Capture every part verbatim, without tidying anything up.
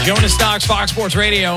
Jonas Knox, Fox Sports Radio.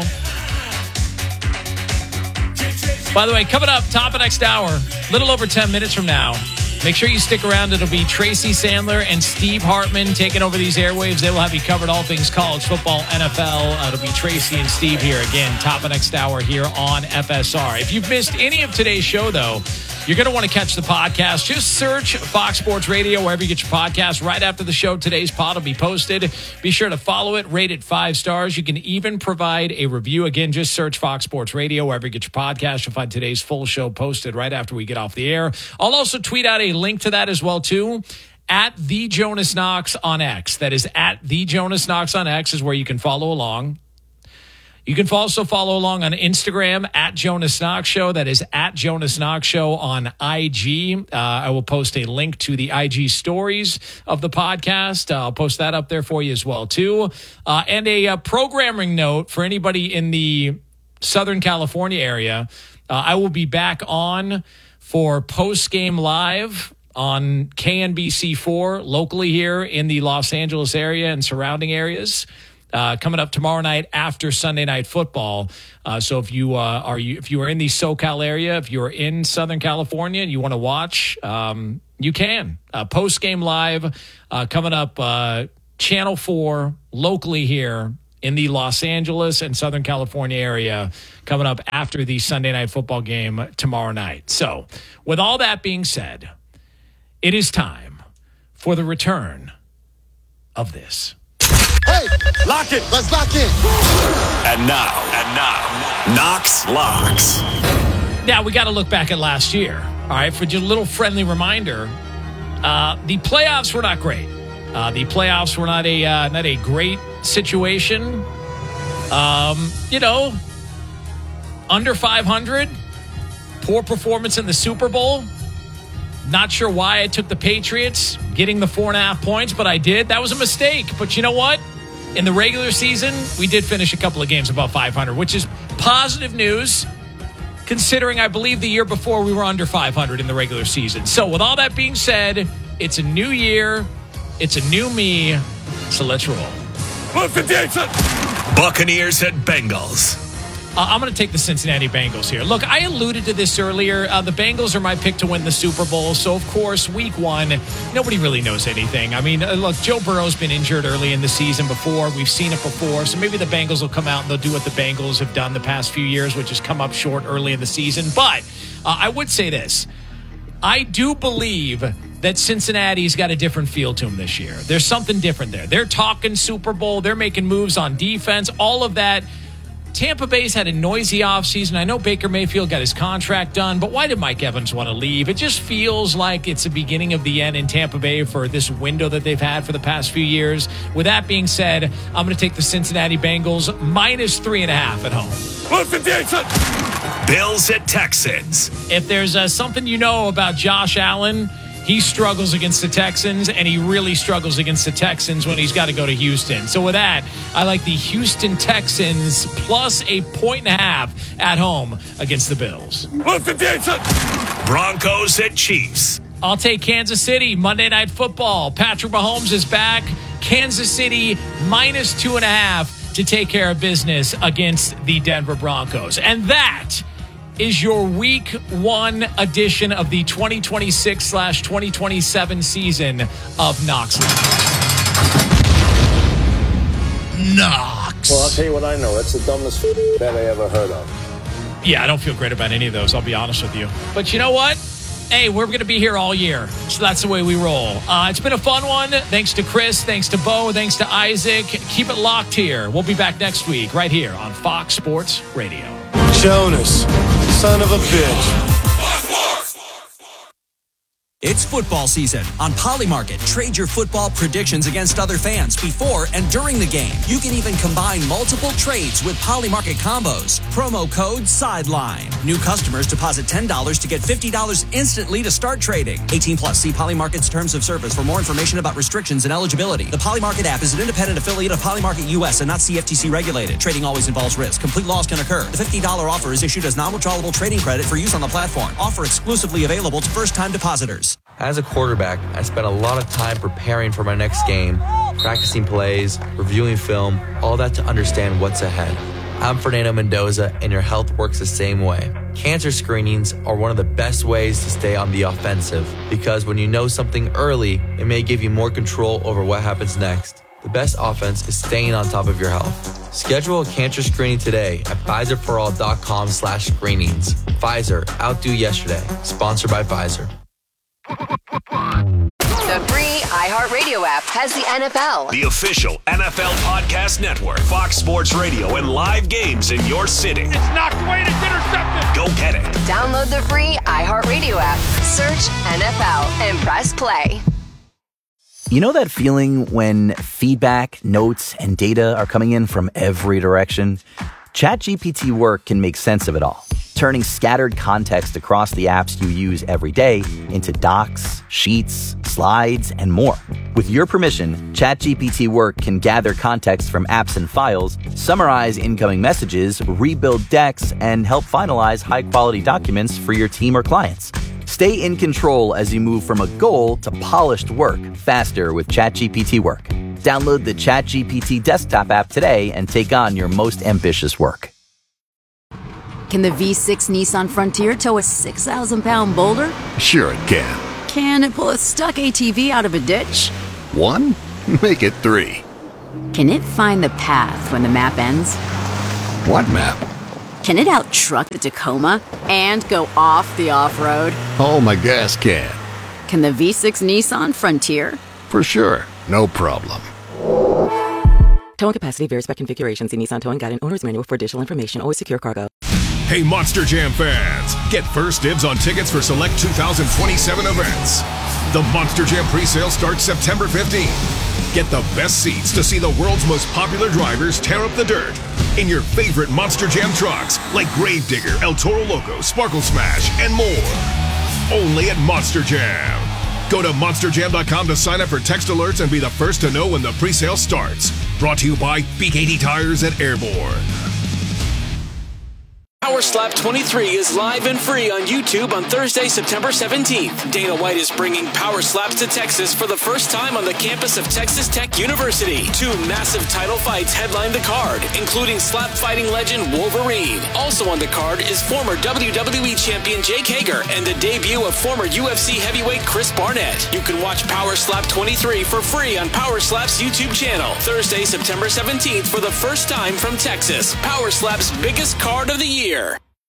By the way, coming up, top of next hour, a little over ten minutes from now. Make sure you stick around. It'll be Tracy Sandler and Steve Hartman taking over these airwaves. They will have you covered all things college football, N F L. Uh, it'll be Tracy and Steve here again, top of next hour here on F S R. If you've missed any of today's show, though, you're going to want to catch the podcast. Just search Fox Sports Radio wherever you get your podcast. Right after the show, today's pod will be posted. Be sure to follow it, rate it five stars. You can even provide a review. Again, just search Fox Sports Radio wherever you get your podcast. You'll find today's full show posted right after we get off the air. I'll also tweet out a link to that as well, too. At The Jonas Knox on X. That is at The Jonas Knox on X is where you can follow along. You can also follow along on Instagram at Jonas Knox Show. That is at Jonas Knox Show on I G. Uh, I will post a link to the I G stories of the podcast. Uh, I'll post that up there for you as well, too. Uh, and a uh, programming note for anybody in the Southern California area. Uh, I will be back on for post-game live on K N B C four locally here in the Los Angeles area and surrounding areas. Uh, coming up tomorrow night after Sunday Night Football. Uh, so if you uh, are you if you are in the SoCal area, if you are in Southern California and you want to watch, um, you can. Uh, Post game live uh, coming up, uh, Channel four locally here in the Los Angeles and Southern California area, coming up after the Sunday Night Football game tomorrow night. So, with all that being said, it is time for the return of this. Hey, lock it. Let's lock in. And now, and now, Knox Locks. Now, we got to look back at last year. All right, for just a little friendly reminder, uh, the playoffs were not great. Uh, the playoffs were not a uh, not a great situation. Um, you know, under five hundred, poor performance in the Super Bowl. Not sure why I took the Patriots getting the four and a half points, but I did. That was a mistake. But you know what? In the regular season, we did finish a couple of games above five hundred, which is positive news, considering I believe the year before we were under five hundred in the regular season. So with all that being said, it's a new year. It's a new me. So let's roll. Buccaneers and Bengals. Uh, I'm going to take the Cincinnati Bengals here. Look, I alluded to this earlier. Uh, the Bengals are my pick to win the Super Bowl. So, of course, week one, nobody really knows anything. I mean, uh, look, Joe Burrow's been injured early in the season before. We've seen it before. So maybe the Bengals will come out and they'll do what the Bengals have done the past few years, which is come up short early in the season. But uh, I would say this. I do believe that Cincinnati's got a different feel to them this year. There's something different there. They're talking Super Bowl. They're making moves on defense. All of that. Tampa Bay's had a noisy offseason. I know Baker Mayfield got his contract done, but why did Mike Evans want to leave? It just feels like it's the beginning of the end in Tampa Bay for this window that they've had for the past few years. With that being said, I'm going to take the Cincinnati Bengals minus three and a half at home. Bills at Texans. If there's uh, something you know about Josh Allen, he struggles against the Texans, and he really struggles against the Texans when he's got to go to Houston. So with that, I like the Houston Texans plus a point and a half at home against the Bills. Broncos at Chiefs. I'll take Kansas City, Monday Night Football. Patrick Mahomes is back. Kansas City minus two and a half to take care of business against the Denver Broncos. And that is your week one edition of the twenty twenty-six slash twenty twenty-seven season of Knox. Knox. Well, I'll tell you what I know. It's the dumbest bet I ever heard of. Yeah, I don't feel great about any of those, I'll be honest with you. But you know what? Hey, we're going to be here all year. So that's the way we roll. Uh, it's been a fun one. Thanks to Chris. Thanks to Bo. Thanks to Isaac. Keep it locked here. We'll be back next week right here on Fox Sports Radio. Jonas, son of a bitch. It's football season. On Polymarket, trade your football predictions against other fans before and during the game. You can even combine multiple trades with Polymarket combos. Promo code SIDELINE. New customers deposit ten dollars to get fifty dollars instantly to start trading. eighteen plus. See Polymarket's terms of service for more information about restrictions and eligibility. The Polymarket app is an independent affiliate of Polymarket U S and not C F T C regulated. Trading always involves risk. Complete loss can occur. The fifty dollars offer is issued as non-withdrawable trading credit for use on the platform. Offer exclusively available to first-time depositors. As a quarterback, I spent a lot of time preparing for my next game. practicing plays, reviewing film, all that to understand what's ahead. I'm Fernando Mendoza, and your health works the same way. Cancer screenings are one of the best ways to stay on the offensive because when you know something early, it may give you more control over what happens next. The best offense is staying on top of your health. Schedule a cancer screening today at Pfizerforall.com slash screenings. Pfizer, outdo yesterday. Sponsored by Pfizer. The free iHeartRadio app has the N F L. The official N F L podcast network, Fox Sports Radio, and live games in your city. It's knocked away and it's intercepted. Go get it. Download the free iHeartRadio app. Search N F L and press play. You know that feeling when feedback, notes, and data are coming in from every direction? ChatGPT Work can make sense of it all, turning scattered context across the apps you use every day into docs, sheets, slides, and more. With your permission, ChatGPT Work can gather context from apps and files, summarize incoming messages, rebuild decks, and help finalize high-quality documents for your team or clients. Stay in control as you move from a goal to polished work faster with ChatGPT Work. Download the ChatGPT desktop app today and take on your most ambitious work. Can the V six Nissan Frontier tow a six thousand pound boulder? Sure it can. Can it pull a stuck A T V out of a ditch? One? Make it three. Can it find the path when the map ends? What map? Can it out-truck the Tacoma and go off the off-road? Oh, my gas can. Can the V six Nissan Frontier? For sure. No problem. Towing capacity varies by configuration. See Nissan Towing Guide and Owner's Manual for additional information. Always secure cargo. Hey, Monster Jam fans! Get first dibs on tickets for select two thousand twenty-seven events. The Monster Jam pre-sale starts September fifteenth. Get the best seats to see the world's most popular drivers tear up the dirt in your favorite Monster Jam trucks like Gravedigger, El Toro Loco, Sparkle Smash, and more. Only at Monster Jam. Go to monster jam dot com to sign up for text alerts and be the first to know when the pre-sale starts. Brought to you by B K T Tires at Airborne. Power Slap twenty-three is live and free on YouTube on Thursday, September seventeenth. Dana White is bringing Power Slaps to Texas for the first time on the campus of Texas Tech University. Two massive title fights headline the card, including slap fighting legend Wolverine. Also on the card is former W W E champion Jake Hager and the debut of former U F C heavyweight Chris Barnett. You can watch Power Slap twenty-three for free on Power Slap's YouTube channel. Thursday, September seventeenth for the first time from Texas. Power Slap's biggest card of the year.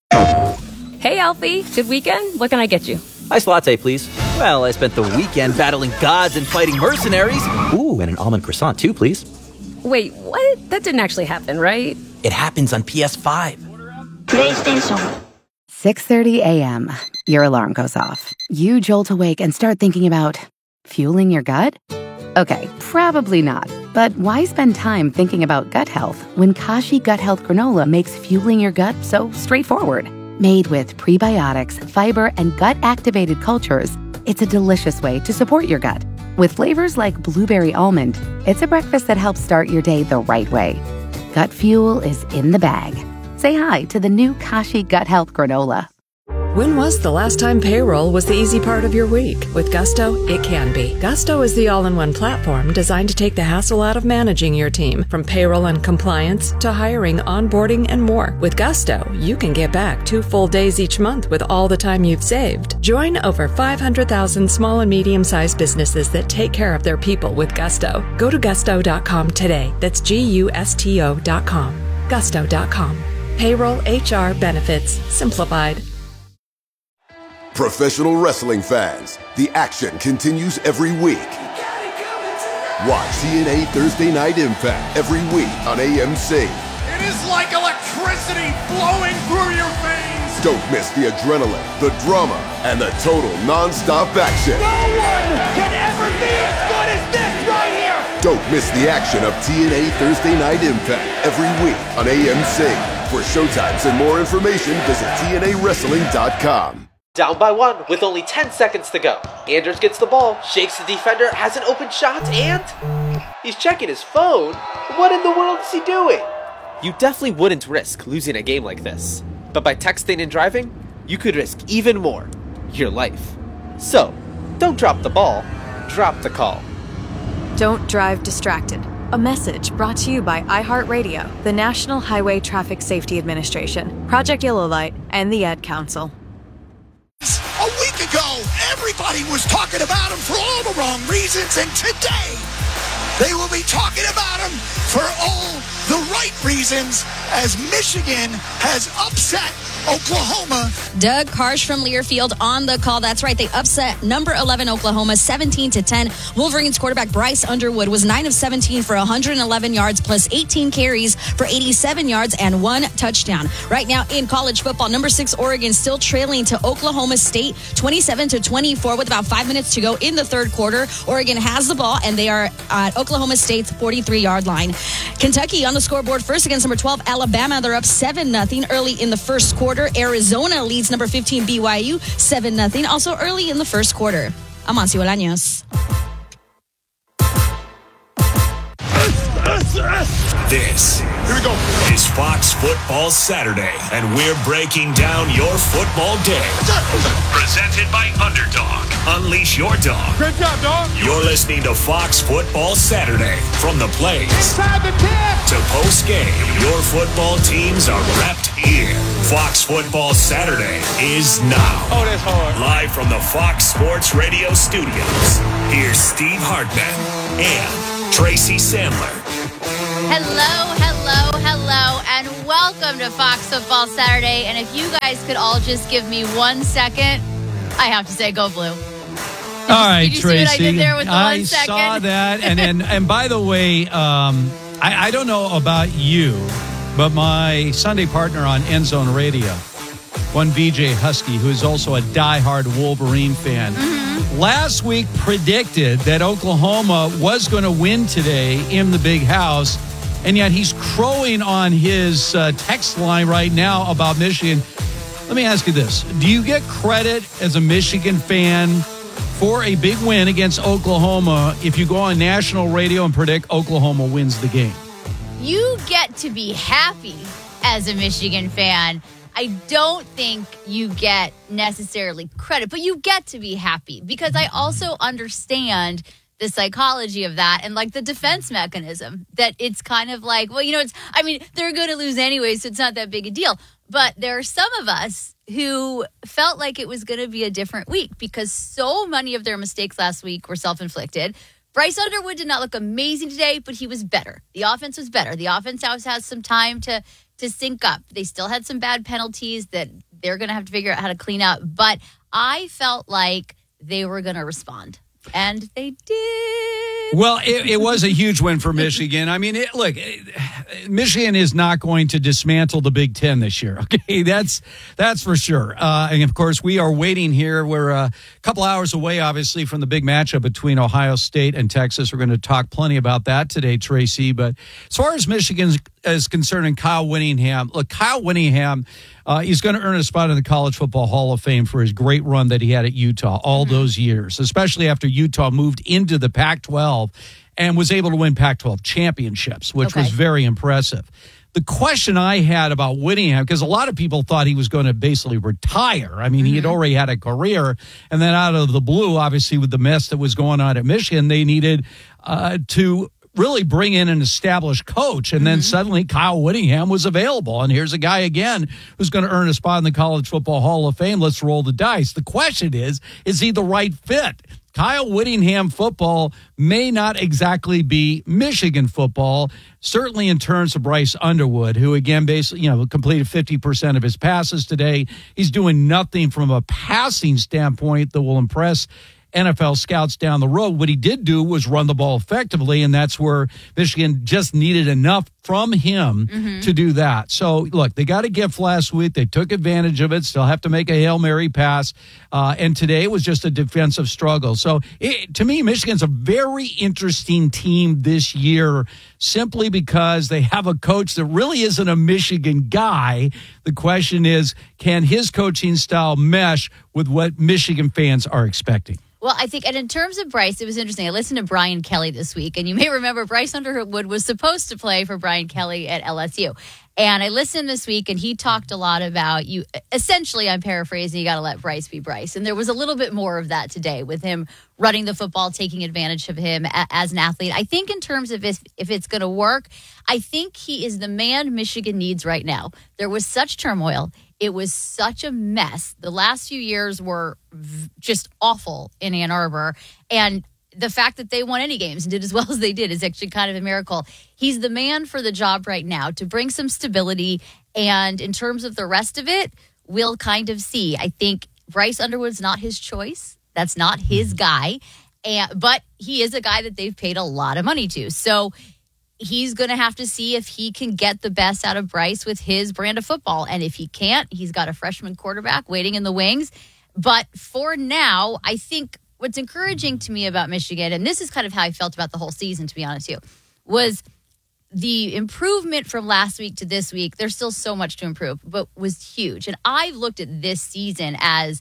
Hey, Alfie. Good weekend? What can I get you? Iced latte, please. Well, I spent the weekend battling gods and fighting mercenaries. Ooh, and an almond croissant, too, please. Wait, what? That didn't actually happen, right? It happens on P S five. PlayStation. six thirty a.m. Your alarm goes off. You jolt awake and start thinking about fueling your gut? Okay, probably not. But why spend time thinking about gut health when Kashi Gut Health Granola makes fueling your gut so straightforward? Made with prebiotics, fiber, and gut-activated cultures, it's a delicious way to support your gut. With flavors like blueberry almond, it's a breakfast that helps start your day the right way. Gut fuel is in the bag. Say hi to the new Kashi Gut Health Granola. When was the last time payroll was the easy part of your week? With Gusto, it can be. Gusto is the all-in-one platform designed to take the hassle out of managing your team, from payroll and compliance to hiring, onboarding, and more. With Gusto, you can get back two full days each month with all the time you've saved. Join over five hundred thousand small and medium-sized businesses that take care of their people with Gusto. Go to gusto dot com today. That's G U S T O dot com. gusto dot com. Payroll, H R, benefits, simplified. Professional wrestling fans, the action continues every week. Watch T N A Thursday Night Impact every week on A M C. It is like electricity flowing through your veins. Don't miss the adrenaline, the drama, and the total non-stop action. No one can ever be as good as this right here. Don't miss the action of T N A Thursday Night Impact every week on A M C. For showtimes and more information, visit T N A wrestling dot com. Down by one with only ten seconds to go. Anders gets the ball, shakes the defender, has an open shot, and he's checking his phone. What in the world is he doing? You definitely wouldn't risk losing a game like this. But by texting and driving, you could risk even more, your life. So, don't drop the ball, drop the call. Don't drive distracted. A message brought to you by iHeartRadio, the National Highway Traffic Safety Administration, Project Yellow Light, and the Ad Council. A week ago, everybody was talking about him for all the wrong reasons, and today they will be talking about him for all the right reasons as Michigan has upset Oklahoma. Doug Karsh from Learfield on the call. That's right. They upset number eleven Oklahoma seventeen to ten. Wolverines quarterback Bryce Underwood was nine of seventeen for one hundred eleven yards plus eighteen carries for eighty-seven yards and one touchdown. Right now in college football, number six Oregon still trailing to Oklahoma State twenty-seven to twenty-four with about five minutes to go in the third quarter. Oregon has the ball and they are at Oklahoma State's forty-three yard line. Kentucky on the scoreboard first against number twelve Alabama. They're up seven nothing early in the first quarter. Arizona leads number fifteen B Y U seven nothing also early in the first quarter. Amancio Bolaños. This Here we go. is Fox Football Saturday, and we're breaking down your football day. Presented by Underdog. Unleash your dog. Great job, dog. You're listening to Fox Football Saturday. From the plays Inside the ten. to post-game, your football teams are wrapped here. Fox Football Saturday is now. Oh, that's hard. Live from the Fox Sports Radio studios, here's Steve Hartman and Tracy Sandler. Hello, hello, hello, and welcome to Fox Football Saturday. And if you guys could all just give me one second, I have to say go blue. All right, did you Tracy. See what I did there with the I one second? saw that, and and, and by the way, um, I, I don't know about you, but my Sunday partner on End Zone Radio, one V J Husky, who is also a diehard Wolverine fan, mm-hmm. last week predicted that Oklahoma was going to win today in the Big House, and yet he's crowing on his uh, text line right now about Michigan. Let me ask you this. Do you get credit as a Michigan fan for a big win against Oklahoma if you go on national radio and predict Oklahoma wins the game? You get to be happy as a Michigan fan. I don't think you get necessarily credit, but you get to be happy because I also understand the psychology of that and like the defense mechanism that it's kind of like, well, you know, it's, I mean, they're going to lose anyway, so it's not that big a deal. But there are some of us who felt like it was going to be a different week because so many of their mistakes last week were self-inflicted. Bryce Underwood did not look amazing today, but he was better. The offense was better. The offense house has some time to to sync up. They still had some bad penalties that they're going to have to figure out how to clean up. But I felt like they were going to respond. And they did. Well, it, it was a huge win for Michigan. I mean, it, look, it, Michigan is not going to dismantle the Big Ten this year. Okay, that's that's for sure. Uh, and of course, we are waiting here. We're a couple hours away, obviously, from the big matchup between Ohio State and Texas. We're going to talk plenty about that today, Tracy. But as far as Michigan is concerned, and Kyle Whittingham, look, Kyle Whittingham. Uh, he's going to earn a spot in the College Football Hall of Fame for his great run that he had at Utah all mm-hmm. those years, especially after Utah moved into the Pac twelve and was able to win Pac twelve championships, which okay. was very impressive. The question I had about Whittingham, because a lot of people thought he was going to basically retire. I mean, mm-hmm. he had already had a career, and then out of the blue, obviously with the mess that was going on at Michigan, they needed uh, to really bring in an established coach. And then mm-hmm. suddenly Kyle Whittingham was available. And here's a guy again who's going to earn a spot in the College Football Hall of Fame. Let's roll the dice. The question is, is he the right fit? Kyle Whittingham football may not exactly be Michigan football, certainly in terms of Bryce Underwood, who again basically, you know, completed fifty percent of his passes today. He's doing nothing from a passing standpoint that will impress N F L scouts down the road. What he did do was run the ball effectively, and that's where Michigan just needed enough from him mm-hmm. to do that. So, look, they got a gift last week. They took advantage of it, still have to make a Hail Mary pass, uh, and today was just a defensive struggle. So, it, to me, Michigan's a very interesting team this year simply because they have a coach that really isn't a Michigan guy. The question is, can his coaching style mesh with what Michigan fans are expecting? Well, I think, and in terms of Bryce, it was interesting. I listened to Brian Kelly this week, and you may remember Bryce Underwood was supposed to play for Brian Kelly at L S U. And I listened this week, and he talked a lot about you. Essentially, I'm paraphrasing, you got to let Bryce be Bryce. And there was a little bit more of that today with him running the football, taking advantage of him a- as an athlete. I think in terms of if, if it's going to work, I think he is the man Michigan needs right now. There was such turmoil. It was such a mess. The last few years were v- just awful in Ann Arbor. And the fact that they won any games and did as well as they did is actually kind of a miracle. He's the man for the job right now to bring some stability. And in terms of the rest of it, we'll kind of see. I think Bryce Underwood's not his choice. That's not his guy. And but he is a guy that they've paid a lot of money to. So he's going to have to see if he can get the best out of Bryce with his brand of football. And if he can't, he's got a freshman quarterback waiting in the wings. But for now, I think what's encouraging to me about Michigan, and this is kind of how I felt about the whole season, to be honest with you, was the improvement from last week to this week. There's still so much to improve, but was huge. And I've looked at this season as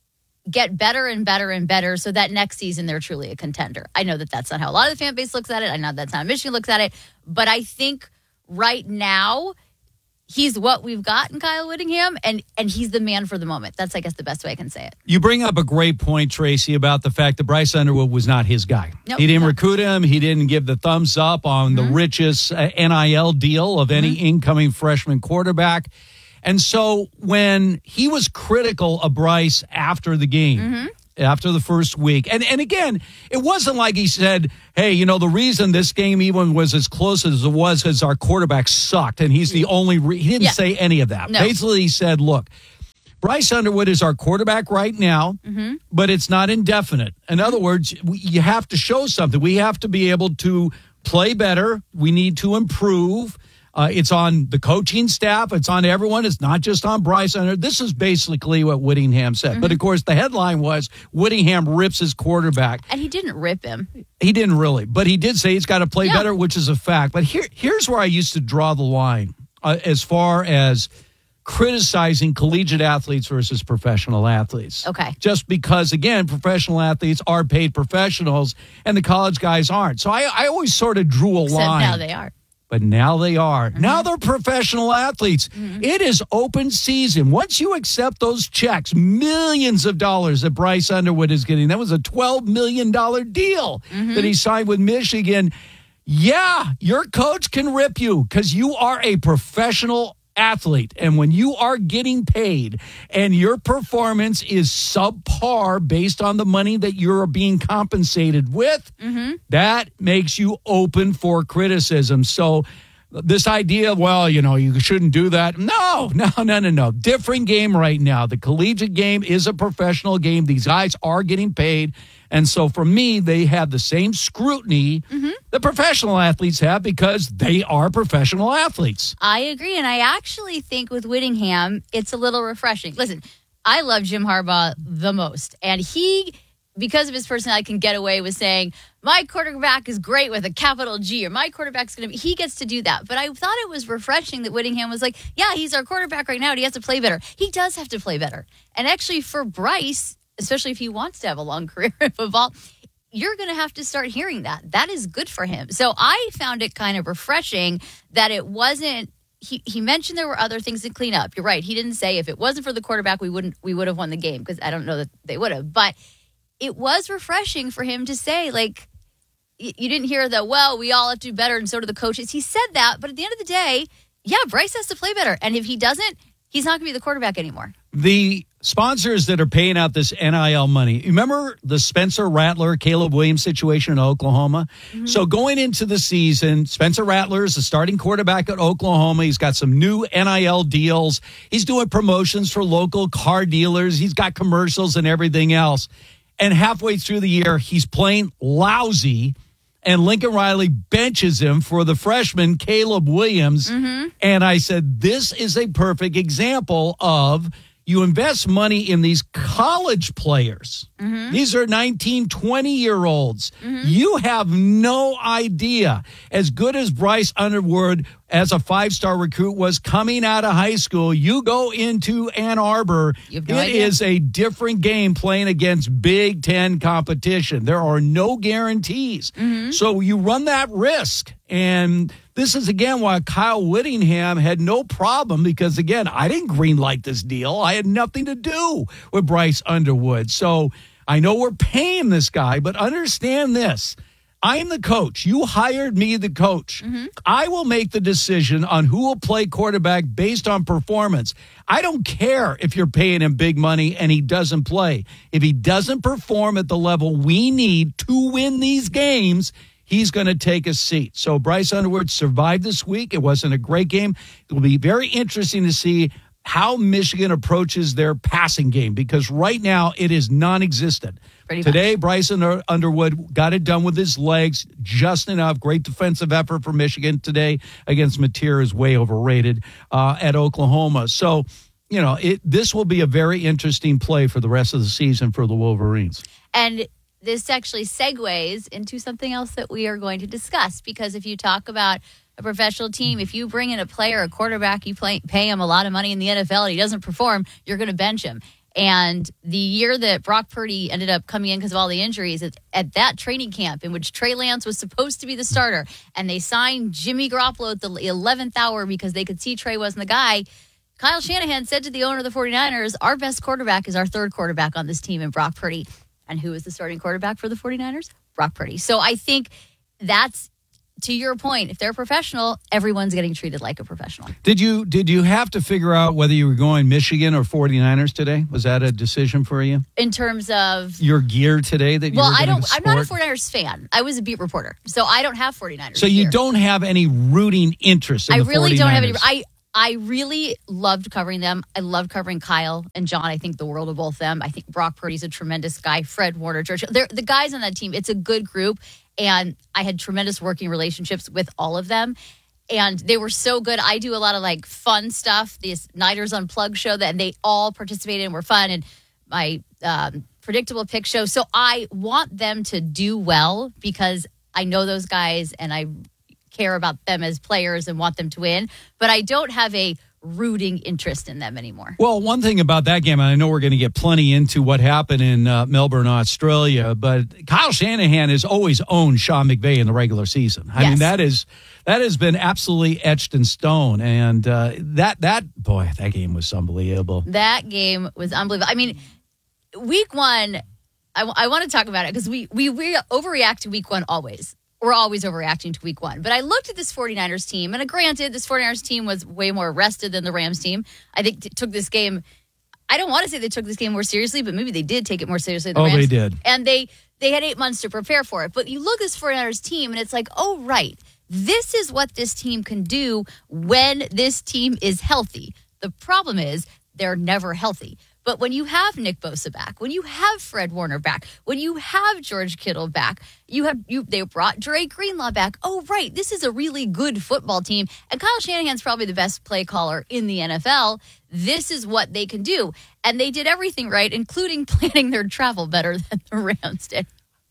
get better and better and better so that next season they're truly a contender. I know that that's not how a lot of the fan base looks at it. I know that's how Michigan looks at it. But I think right now, he's what we've got in Kyle Whittingham, and and he's the man for the moment. That's, I guess, the best way I can say it. You bring up a great point, Tracy, about the fact that Bryce Underwood was not his guy. Nope, he didn't no. recruit him. He didn't give the thumbs up on mm-hmm. the richest uh, N I L deal of any mm-hmm. incoming freshman quarterback. And so when he was critical of Bryce after the game, mm-hmm. after the first week. And and again, it wasn't like he said, hey, you know, the reason this game even was as close as it was is our quarterback sucked. And he's the only re-. He didn't yeah. say any of that. No. Basically, he said, look, Bryce Underwood is our quarterback right now, mm-hmm. but it's not indefinite. In other words, we, you have to show something. We have to be able to play better. We need to improve. Uh, it's on the coaching staff. It's on everyone. It's not just on Bryce. This is basically what Whittingham said. Mm-hmm. But, of course, the headline was Whittingham rips his quarterback. And he didn't rip him. He didn't really. But he did say he's got to play yeah. better, which is a fact. But here, here's where I used to draw the line uh, as far as criticizing collegiate athletes versus professional athletes. Okay. Just because, again, professional athletes are paid professionals and the college guys aren't. So I, I always sort of drew a Except line. now they are. But now they are. Mm-hmm. Now they're professional athletes. Mm-hmm. It is open season. Once you accept those checks, millions of dollars that Bryce Underwood is getting, that was a twelve million dollars deal mm-hmm. that he signed with Michigan. Yeah, your coach can rip you because you are a professional athlete. And when you are getting paid and your performance is subpar based on the money that you're being compensated with, mm-hmm. that makes you open for criticism. So this idea of, well, you know, you shouldn't do that. No, no, no, no, no. Different game right now. The collegiate game is a professional game. These guys are getting paid. And so for me, they have the same scrutiny mm-hmm. the professional athletes have because they are professional athletes. I agree. And I actually think with Whittingham, it's a little refreshing. Listen, I love Jim Harbaugh the most. And he, because of his personality, can get away with saying, my quarterback is great with a capital G, or my quarterback's going to be, he gets to do that. But I thought it was refreshing that Whittingham was like, yeah, he's our quarterback right now, and he has to play better. He does have to play better. And actually for Bryce, especially if he wants to have a long career in football, you're going to have to start hearing that. That is good for him. So I found it kind of refreshing that it wasn't, he, he mentioned there were other things to clean up. You're right. He didn't say if it wasn't for the quarterback, we wouldn't, we would have won the game, because I don't know that they would have. But it was refreshing for him to say, like, y- you didn't hear the, well, we all have to do better and so do the coaches. He said that, but at the end of the day, yeah, Bryce has to play better. And if he doesn't, he's not going to be the quarterback anymore. The sponsors that are paying out this N I L money, remember the Spencer Rattler, Caleb Williams situation in Oklahoma? Mm-hmm. So going into the season, Spencer Rattler is the starting quarterback at Oklahoma. He's got some new N I L deals. He's doing promotions for local car dealers. He's got commercials and everything else. And halfway through the year, he's playing lousy. And Lincoln Riley benches him for the freshman Caleb Williams. Mm-hmm. And I said, this is a perfect example of you invest money in these college players Mm-hmm. These are nineteen, twenty-year-olds. Mm-hmm. You have no idea. As good as Bryce Underwood as a five-star recruit was coming out of high school, you go into Ann Arbor, You have no it idea. is a different game playing against Big Ten competition. There are no guarantees. Mm-hmm. So you run that risk. And this is, again, why Kyle Whittingham had no problem because, again, I didn't greenlight this deal. I had nothing to do with Bryce Underwood. So I know we're paying this guy, but understand this. I'm the coach. You hired me, the coach. Mm-hmm. I will make the decision on who will play quarterback based on performance. I don't care if you're paying him big money and he doesn't play. If he doesn't perform at the level we need to win these games, he's going to take a seat. So Bryce Underwood survived this week. It wasn't a great game. It will be very interesting to see how Michigan approaches their passing game because right now it is non-existent. Pretty Today, Bryson Underwood got it done with his legs just enough. Great defensive effort for Michigan today against Mateer is way overrated uh, at Oklahoma. So, you know, it, this will be a very interesting play for the rest of the season for the Wolverines. And this actually segues into something else that we are going to discuss because if you talk about a professional team, if you bring in a player, a quarterback, you play, pay him a lot of money in the N F L and he doesn't perform, you're going to bench him. And the year that Brock Purdy ended up coming in because of all the injuries, at, at that training camp in which Trey Lance was supposed to be the starter, and they signed Jimmy Garoppolo at the eleventh hour because they could see Trey wasn't the guy, Kyle Shanahan said to the owner of the 49ers, our best quarterback is our third quarterback on this team in Brock Purdy. And who is the starting quarterback for the 49ers? Brock Purdy. So I think that's, to your point, if they're professional, everyone's getting treated like a professional. Did you did you have to figure out whether you were going Michigan or 49ers today? Was that a decision for you? In terms of Your gear today that you well, were I gonna don't. I'm not a sport? 49ers fan. I was a beat reporter, so I don't have 49ers. So you gear. don't have any rooting interest in I the really 49ers. don't have any. I I really loved covering them. I loved covering Kyle and John. I think the world of both of them. I think Brock Purdy's a tremendous guy. Fred Warner, George. They're the guys on that team. It's a good group, and I had tremendous working relationships with all of them. And they were so good. I do a lot of like fun stuff. This Niners Unplugged show that and they all participated and were fun. And my um, predictable pick show. So I want them to do well because I know those guys and I care about them as players and want them to win. But I don't have a rooting interest in them anymore. Well, one thing about that game, and I know we're going to get plenty into what happened in uh, Melbourne, Australia, but Kyle Shanahan has always owned Sean McVay in the regular season. I Yes. mean, that is that has been absolutely etched in stone. And uh, that, that, boy, that game was unbelievable. That game was unbelievable. I mean, week one, I, w- I want to talk about it because we, we, we overreact to week one always. We're always overreacting to week one. But I looked at this 49ers team, and granted, this 49ers team was way more rested than the Rams team. I think t- took this game, I don't want to say they took this game more seriously, but maybe they did take it more seriously than the Oh, Rams. they did. And they, they had eight months to prepare for it. But you look at this 49ers team, and it's like, oh, right, this is what this team can do when this team is healthy. The problem is they're never healthy. But when you have Nick Bosa back, when you have Fred Warner back, when you have George Kittle back, you have you they brought Dre Greenlaw back. Oh, right, this is a really good football team. And Kyle Shanahan's probably the best play caller in the N F L. This is what they can do. And they did everything right, including planning their travel better than the Rams did.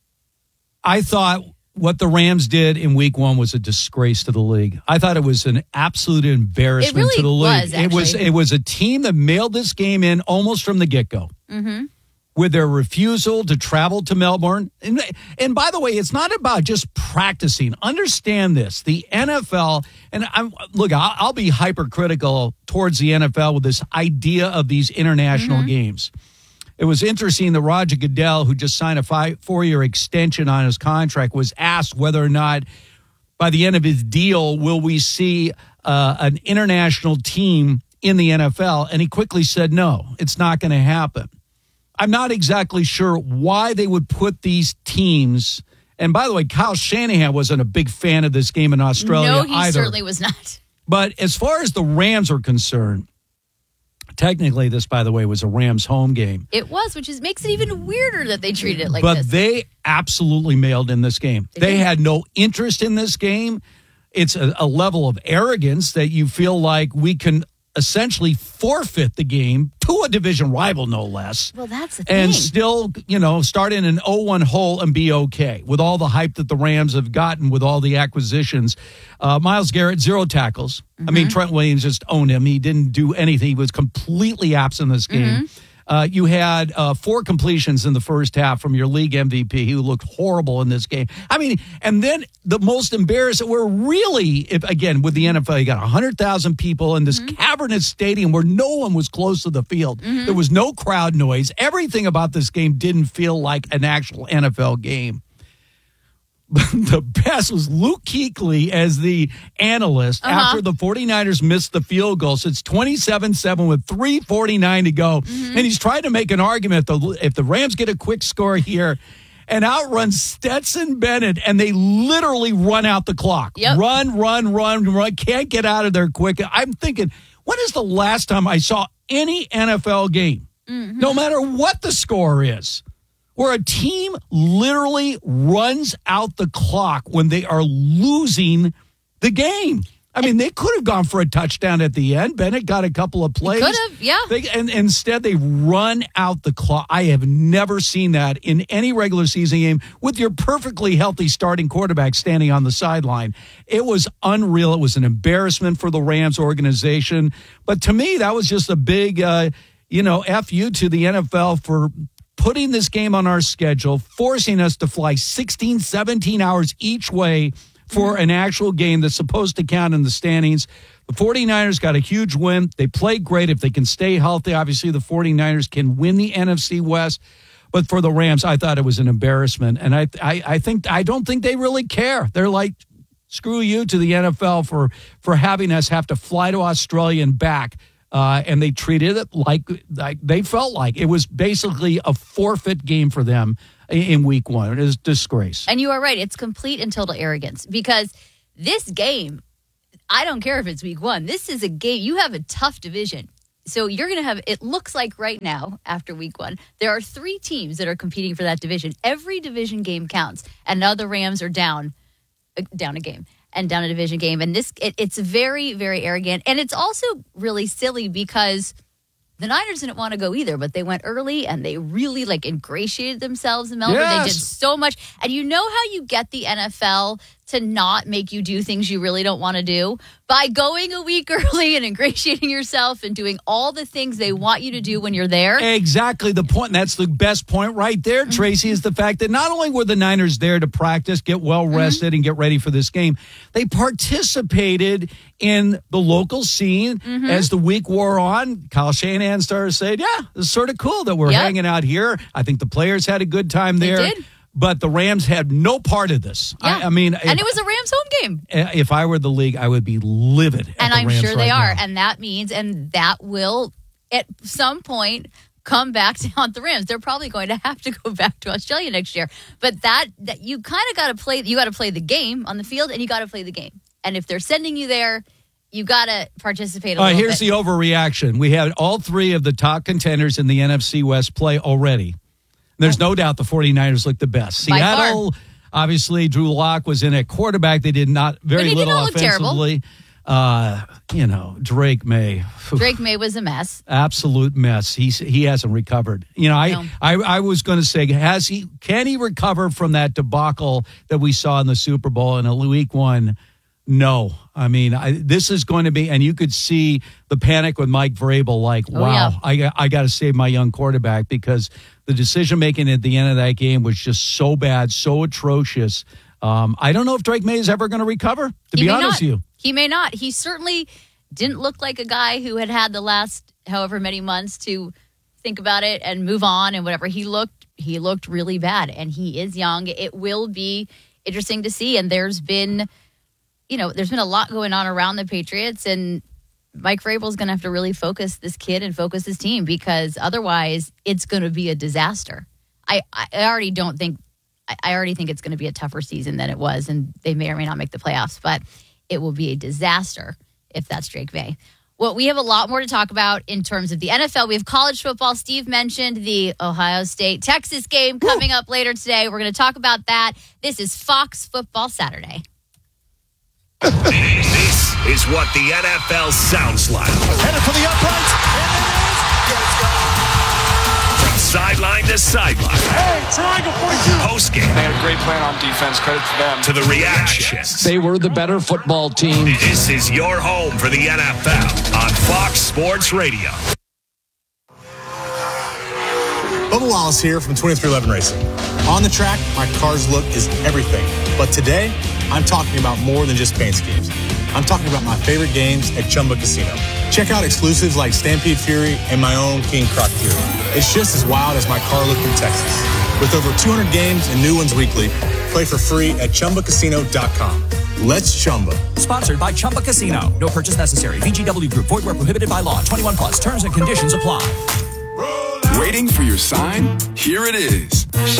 I thought what the Rams did in week one was a disgrace to the league. I thought it was an absolute embarrassment It really to the league. was, it was actually. it was a team that mailed this game in almost from the get-go. Mm-hmm. With their refusal to travel to Melbourne. And, and by the way, it's not about just practicing. Understand this. The N F L, and I'm, look, I'll, I'll be hypercritical towards the N F L with this idea of these international Mm-hmm. games. It was interesting that Roger Goodell, who just signed a five, four-year extension on his contract, was asked whether or not by the end of his deal will we see uh, an international team in the N F L. And he quickly said, no, it's not going to happen. I'm not exactly sure why they would put these teams. And by the way, Kyle Shanahan wasn't a big fan of this game in Australia No, he either. certainly was not. But as far as the Rams are concerned, technically this, by the way, was a Rams home game. It was, which is makes it even weirder that they treated it like but this. they absolutely mailed in this game. They They did. had no interest in this game. It's a, a level of arrogance that you feel like we can essentially forfeit the game to a division rival, no less. Well, that's the and thing. still, you know, start in an oh one hole and be okay with all the hype that the Rams have gotten with all the acquisitions. Uh, Myles Garrett, zero tackles. Mm-hmm. I mean, Trent Williams just owned him. He didn't do anything. He was completely absent in this game. Mm-hmm. Uh, you had uh, four completions in the first half from your league M V P, who looked horrible in this game. I mean, and then the most embarrassing, we're really, if again, with the N F L, you got one hundred thousand people in this mm-hmm. cavernous stadium where no one was close to the field. Mm-hmm. There was no crowd noise. Everything about this game didn't feel like an actual N F L game. The best was Luke Kuechly as the analyst uh-huh. after the 49ers missed the field goal. So it's twenty-seven seven with three forty-nine to go. Mm-hmm. And he's trying to make an argument that if the Rams get a quick score here and outrun Stetson Bennett, and they literally run out the clock. Yep. Run, run, run, run. Can't get out of there quick. I'm thinking, when is the last time I saw any N F L game, mm-hmm. no matter what the score is, where a team literally runs out the clock when they are losing the game? I mean, they could have gone for a touchdown at the end. Bennett got a couple of plays. Could have, yeah. They, and, and instead, they run out the clock. I have never seen that in any regular season game with your perfectly healthy starting quarterback standing on the sideline. It was unreal. It was an embarrassment for the Rams organization. But to me, that was just a big, uh, you know, F you to the N F L for putting this game on our schedule, forcing us to fly sixteen, seventeen hours each way for an actual game that's supposed to count in the standings. The 49ers got a huge win. They played great. If they can stay healthy, obviously the 49ers can win the N F C West. But for the Rams, I thought it was an embarrassment. And I I, I think I don't think they really care. They're like, screw you to the N F L for, for having us have to fly to Australia and back. Uh, and they treated it like, like they felt like it was basically a forfeit game for them in week one. It is a disgrace. And you are right. It's complete and total arrogance because this game, I don't care if it's week one. This is a game. You have a tough division. So you're going to have, it looks like right now, after week one, there are three teams that are competing for that division. Every division game counts. And now the Rams are down, down a game. And down a division game. And this, it, it's very, very arrogant. And it's also really silly because the Niners didn't want to go either, but they went early and they really like ingratiated themselves in Melbourne. Yes. They did so much. And you know how you get the N F L to not make you do things you really don't want to do? By going a week early and ingratiating yourself and doing all the things they want you to do when you're there. Exactly the point. And that's the best point right there, Tracy, is the fact that not only were the Niners there to practice, get well rested, mm-hmm. and get ready for this game, they participated in the local scene mm-hmm. as the week wore on. Kyle Shanahan started saying, yeah, it's sort of cool that we're yep. hanging out here. I think the players had a good time there. They did. But the Rams had no part of this. Yeah. I, I mean, and if, it was a Rams home game. If I were the league, I would be livid. At and the I'm Rams sure they right are. now. And that means, and that will at some point come back to haunt the Rams. They're probably going to have to go back to Australia next year. But that, that you kind of got to play. You got to play the game on the field, and you got to play the game. And if they're sending you there, you got to participate a uh, little here's bit. the overreaction. We had all three of the top contenders in the N F C West play already. There's no doubt the 49ers look the best. By Seattle, far. Obviously, Drew Lock was in at quarterback. They did not very But he did little not look offensively. Uh, you know, Drake May. Drake May was a mess. Absolute mess. He's he hasn't recovered. You know, I No. I, I was going to say, has he? Can he recover from that debacle that we saw in the Super Bowl in a week one? No. I mean, I, this is going to be, and you could see the panic with Mike Vrabel, like, Oh, wow, yeah. I, got- I got to save my young quarterback because the decision-making at the end of that game was just so bad, so atrocious. Um, I don't know if Drake May is ever going to recover, to He be may honest not. with you. He may not. He certainly didn't look like a guy who had had the last however many months to think about it and move on and whatever. He looked, he looked really bad, and he is young. It will be interesting to see. And there's been, you know, there's been a lot going on around the Patriots, and Mike Vrabel's going to have to really focus this kid and focus his team because otherwise it's going to be a disaster. I, I already don't think, I- I already think it's going to be a tougher season than it was, and they may or may not make the playoffs, but it will be a disaster if that's Drake May. Well, we have a lot more to talk about in terms of the N F L. We have college football. Steve mentioned the Ohio State-Texas game coming up later today. We're going to talk about that. This is Fox Football Saturday. This is what the N F L sounds like. Headed for the uprights. From sideline to sideline. Hey, triangle forty-two. Post game. They had a great plan on defense. Credit to them. To the reactions. They were the better football team. This is your home for the N F L on Fox Sports Radio. Bubba Wallace here from twenty-three eleven Racing. On the track, my car's look is everything. But today, I'm talking about more than just paint schemes. I'm talking about my favorite games at Chumba Casino. Check out exclusives like Stampede Fury and my own King Croc Fury. It's just as wild as my car look in Texas. With over two hundred games and new ones weekly, play for free at Chumba Casino dot com. Let's Chumba. Sponsored by Chumba Casino. No purchase necessary. V G W Group. Void where prohibited by law. twenty-one plus. Terms and conditions apply. Waiting for your sign? Here it is.